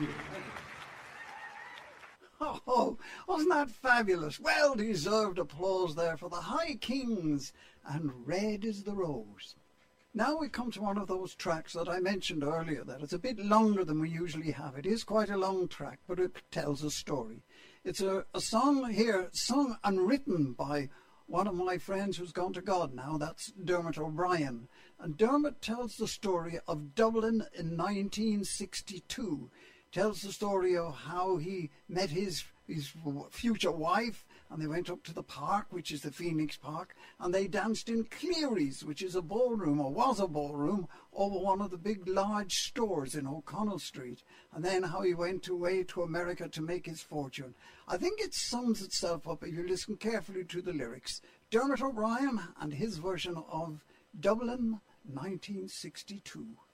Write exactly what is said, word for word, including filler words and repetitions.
you. Oh, wasn't that fabulous? Well-deserved applause there for the High Kings and Red is the Rose. Now we come to one of those tracks that I mentioned earlier, that it's a bit longer than we usually have. It is quite a long track, but it tells a story. It's a, a song here, sung and written by one of my friends who's gone to God now. That's Dermot O'Brien. And Dermot tells the story of Dublin in nineteen sixty-two. Tells the story of how he met his his future wife, and they went up to the park, which is the Phoenix Park, and they danced in Cleary's, which is a ballroom, or was a ballroom, over one of the big large stores in O'Connell Street, and then how he went away to America to make his fortune. I think it sums itself up if you listen carefully to the lyrics. Dermot O'Brien and his version of Dublin nineteen sixty-two.